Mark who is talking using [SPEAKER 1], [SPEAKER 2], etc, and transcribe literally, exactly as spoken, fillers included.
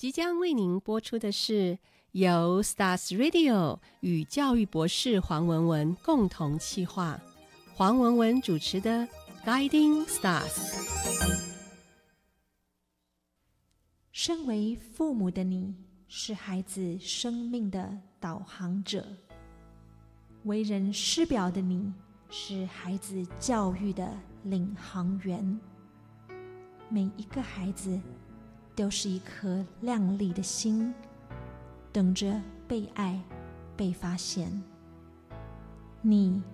[SPEAKER 1] 即将为您播出的是由 Stars Radio 与教育博士黄文文共同企划，黄文文主持的 Guiding Stars。
[SPEAKER 2] 身为父母的你，是孩子生命的导航者；为人师表的你，是孩子教育的领航员。每一个孩子都是一颗亮丽的心，等着被爱、被发现。你